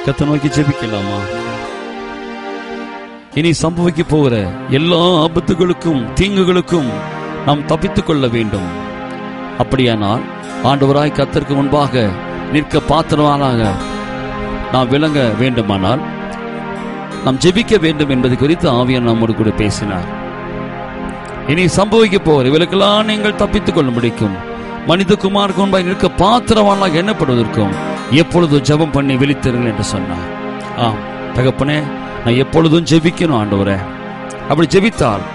கர்த்தரை நோக்கி ஜெபிக்கலாமா? இனி சம்பவிக்க போகிற எல்லா ஆபத்துகளுக்கும் தீங்குகளுக்கும் நாம் தப்பித்துக் கொள்ள வேண்டும். அப்படியானால் ஆண்டவராய் கர்த்தருக்கு முன்பாக நிற்க பாத்திரவானாக நாம் விளங்க வேண்டுமானால் நாம் ஜெபிக்க வேண்டும் என்பது குறித்து ஆவியானவர் நம்மோடு கூட பேசினார். இனி சம்பவிக்க போகிற இவளுக்கெல்லாம் நீங்கள் தப்பித்துக் கொள்ள முடிக்கும். மனிதகுமாருக்கு முன்பாக நிற்க பாத்திரவானாக எண்ணப்படுவதற்கும் எப்பொழுதும் ஜெபம் பண்ணி விழித்திருங்கள் என்று சொன்னார். தகப்பனே, நான் எப்பொழுதும் ஜெபிக்கணும் ஆண்டவரே. அப்படி ஜெபித்தால்